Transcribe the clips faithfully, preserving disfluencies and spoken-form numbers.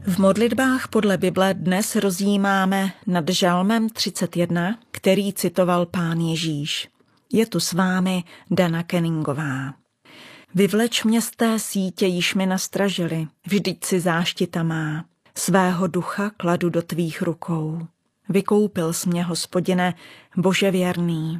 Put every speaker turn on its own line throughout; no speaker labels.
V modlitbách podle Bible dnes rozjímáme nad žalmem třicet jedna, který citoval Pán Ježíš. Je tu s vámi Dana Kenningová. Vyvleč mě z té sítě, již mi nastražili, vždyť si záštita má. Svého ducha kladu do tvých rukou. Vykoupil jsi mě, Hospodine, Bože věrný.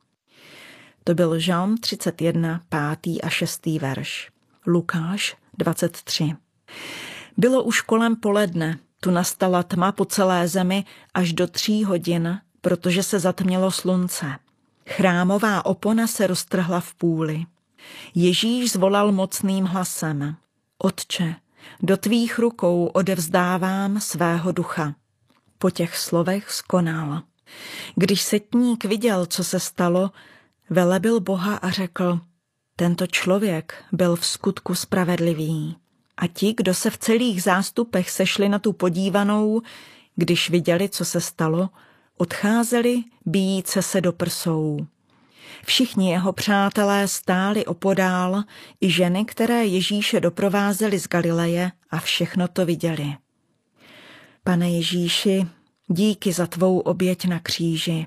To byl žalm třicet jedna, pátý a šestý verš. Lukáš dvacet tři. Bylo už kolem poledne, tu nastala tma po celé zemi až do tří hodin, protože se zatmělo slunce. Chrámová opona se roztrhla v půli. Ježíš zvolal mocným hlasem. Otče, do tvých rukou odevzdávám svého ducha. Po těch slovech skonal. Když setník viděl, co se stalo, velebil Boha a řekl, tento člověk byl v skutku spravedlivý. A ti, kdo se v celých zástupech sešli na tu podívanou, když viděli, co se stalo, odcházeli bijíce se do prsou. Všichni jeho přátelé stáli opodál, i ženy, které Ježíše doprovázely z Galileje a všechno to viděli. Pane Ježíši, díky za tvou oběť na kříži.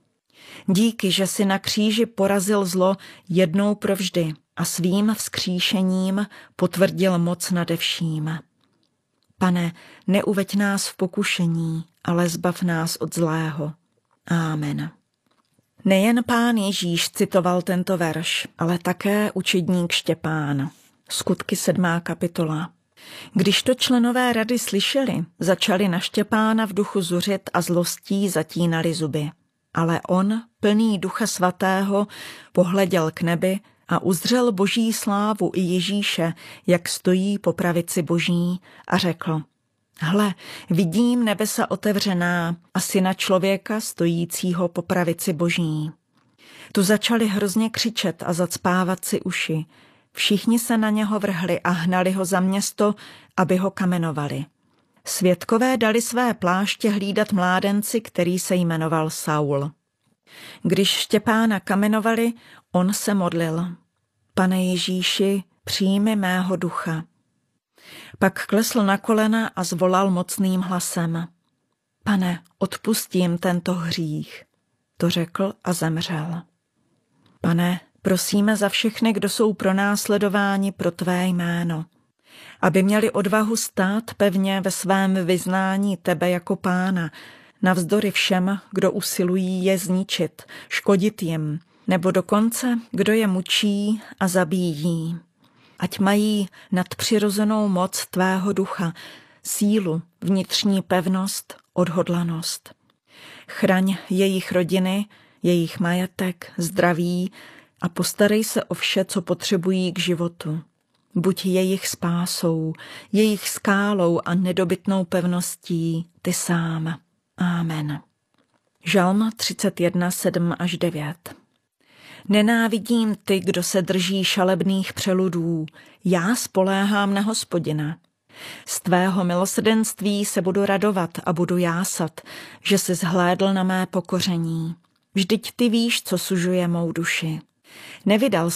Díky, že jsi na kříži porazil zlo jednou provždy a svým vzkříšením potvrdil moc nade vším. Pane, neuveď nás v pokušení, ale zbav nás od zlého. Amen. Nejen Pán Ježíš citoval tento verš, ale také učedník Štěpán. Skutky sedmá kapitola. Když to členové rady slyšeli, začali na Štěpána v duchu zuřit a zlostí zatínali zuby. Ale on, plný Ducha Svatého, pohleděl k nebi a uzřel Boží slávu i Ježíše, jak stojí po pravici Boží, a řekl, hle, vidím nebesa otevřená a syna člověka stojícího po pravici Boží. Tu začali hrozně křičet a zacpávat si uši. Všichni se na něho vrhli a hnali ho za město, aby ho kamenovali. Svědkové dali své pláště hlídat mládenci, který se jmenoval Saul. Když Štěpána kamenovali, on se modlil. Pane Ježíši, přijmi mého ducha. Pak klesl na kolena a zvolal mocným hlasem. Pane, odpustím tento hřích. To řekl a zemřel. Pane, prosíme za všechny, kdo jsou pronásledováni pro tvé jméno, aby měli odvahu stát pevně ve svém vyznání tebe jako Pána, navzdory všem, kdo usilují je zničit, škodit jim, nebo dokonce, kdo je mučí a zabíjí. Ať mají nadpřirozenou moc tvého ducha, sílu, vnitřní pevnost, odhodlanost. Chraň jejich rodiny, jejich majetek, zdraví a postarej se o vše, co potřebují k životu. Buď jejich spásou, jejich skálou a nedobytnou pevností ty sám. Amen. Žalm třicet jedna, sedm až devět. Nenávidím ty, kdo se drží šalebných přeludů, já spoléhám na Hospodina. Z tvého milosrdenství se budu radovat a budu jásat, že jsi zhlédl na mé pokoření. Vždyť ty víš, co sužuje mou duši. Nevydal